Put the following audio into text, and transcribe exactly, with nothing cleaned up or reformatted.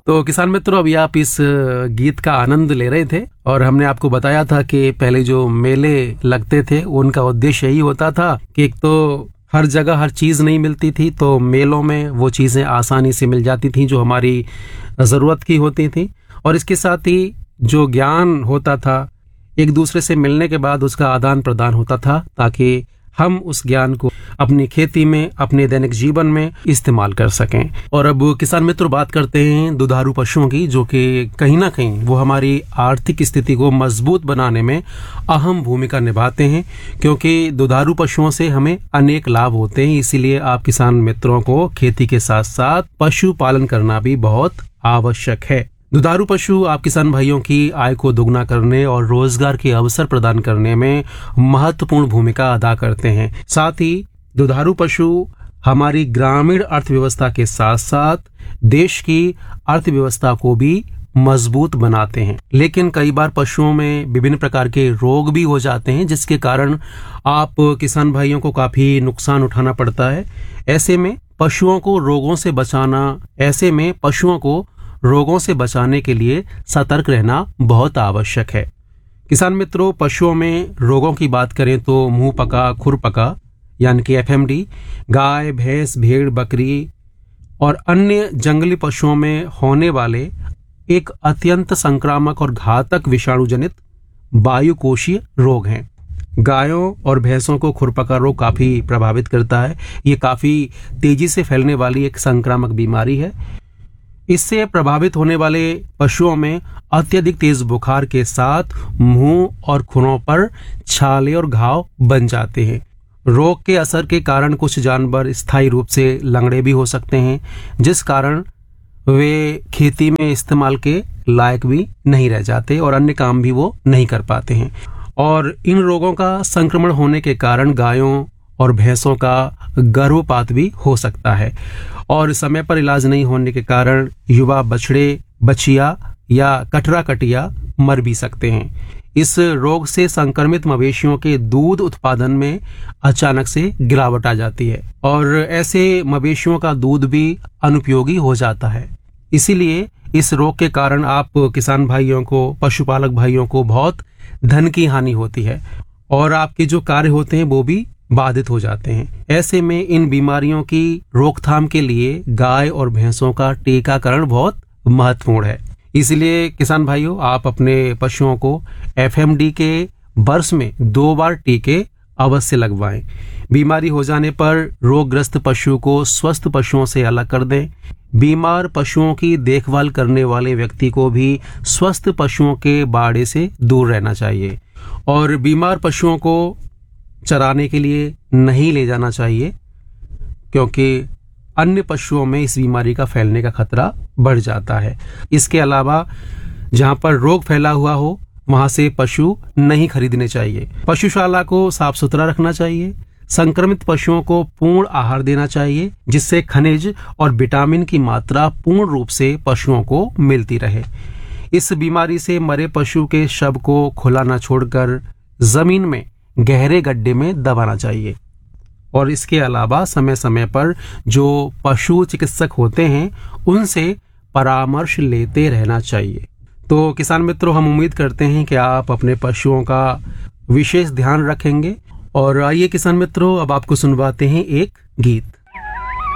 तो किसान मित्रों, अभी आप इस गीत का आनंद ले रहे थे और हमने आपको बताया था कि पहले जो मेले लगते थे उनका उद्देश्य यही होता था कि एक तो हर जगह हर चीज़ नहीं मिलती थी, तो मेलों में वो चीज़ें आसानी से मिल जाती थी जो हमारी ज़रूरत की होती थी। और इसके साथ ही जो ज्ञान होता था, एक दूसरे से मिलने के बाद उसका आदान प्रदान होता था ताकि हम उस ज्ञान को अपनी खेती में, अपने दैनिक जीवन में इस्तेमाल कर सकें। और अब किसान मित्र बात करते हैं दुधारू पशुओं की, जो कि कहीं ना कहीं वो हमारी आर्थिक स्थिति को मजबूत बनाने में अहम भूमिका निभाते हैं, क्योंकि दुधारू पशुओं से हमें अनेक लाभ होते हैं। इसीलिए आप किसान मित्रों को खेती के साथ साथ पशु पालन करना भी बहुत आवश्यक है। दुधारू पशु आप किसान भाइयों की आय को दोगुना करने और रोजगार के अवसर प्रदान करने में महत्वपूर्ण भूमिका अदा करते हैं। साथ ही दुधारू पशु हमारी ग्रामीण अर्थव्यवस्था के साथ साथ देश की अर्थव्यवस्था को भी मजबूत बनाते हैं। लेकिन कई बार पशुओं में विभिन्न प्रकार के रोग भी हो जाते हैं, जिसके कारण आप किसान भाइयों को काफी नुकसान उठाना पड़ता है। ऐसे में पशुओं को रोगों से बचाना ऐसे में पशुओं को रोगों से बचाने के लिए सतर्क रहना बहुत आवश्यक है। किसान मित्रों, पशुओं में रोगों की बात करें तो मुंह पका, खुर पका यानी कि एफ एम डी, गाय, भैंस, भेड़, बकरी और अन्य जंगली पशुओं में होने वाले एक अत्यंत संक्रामक और घातक विषाणु जनित वायुकोशीय रोग हैं। गायों और भैंसों को खुरपका रोग काफी प्रभावित करता है। ये काफी तेजी से फैलने वाली एक संक्रामक बीमारी है। इससे प्रभावित होने वाले पशुओं में अत्यधिक तेज बुखार के साथ मुंह और खुरों पर छाले और घाव बन जाते हैं। रोग के असर के कारण कुछ जानवर स्थायी रूप से लंगड़े भी हो सकते हैं, जिस कारण वे खेती में इस्तेमाल के लायक भी नहीं रह जाते और अन्य काम भी वो नहीं कर पाते हैं। और इन रोगों का संक्रमण होने के कारण गायों और भैंसों का गर्भपात भी हो सकता है और समय पर इलाज नहीं होने के कारण युवा बछड़े, बछिया या कटरा कटिया मर भी सकते हैं। इस रोग से संक्रमित मवेशियों के दूध उत्पादन में अचानक से गिरावट आ जाती है और ऐसे मवेशियों का दूध भी अनुपयोगी हो जाता है। इसीलिए इस रोग के कारण आप किसान भाइयों को, पशुपालक भाइयों को बहुत धन की हानि होती है और आपके जो कार्य होते हैं वो भी बाधित हो जाते हैं। ऐसे में इन बीमारियों की रोकथाम के लिए गाय और भैंसों का टीकाकरण बहुत महत्वपूर्ण है। इसलिए किसान भाइयों, आप अपने पशुओं को एफ एम डी के वर्ष में दो बार टीके अवश्य लगवाएं। बीमारी हो जाने पर रोगग्रस्त पशु को स्वस्थ पशुओं से अलग कर दें। बीमार पशुओं की देखभाल करने वाले व्यक्ति को भी स्वस्थ पशुओं के बाड़े से दूर रहना चाहिए और बीमार पशुओं को चराने के लिए नहीं ले जाना चाहिए, क्योंकि अन्य पशुओं में इस बीमारी का फैलने का खतरा बढ़ जाता है। इसके अलावा जहां पर रोग फैला हुआ हो वहां से पशु नहीं खरीदने चाहिए। पशुशाला को साफ सुथरा रखना चाहिए। संक्रमित पशुओं को पूर्ण आहार देना चाहिए, जिससे खनिज और विटामिन की मात्रा पूर्ण रूप से पशुओं को मिलती रहे। इस बीमारी से मरे पशु के शव को खुला न छोड़कर जमीन में गहरे गड्ढे में दबाना चाहिए और इसके अलावा समय समय पर जो पशु चिकित्सक होते हैं उनसे परामर्श लेते रहना चाहिए। तो किसान मित्रों, हम उम्मीद करते हैं कि आप अपने पशुओं का विशेष ध्यान रखेंगे। और आइए किसान मित्रों, अब आपको सुनवाते हैं एक गीत।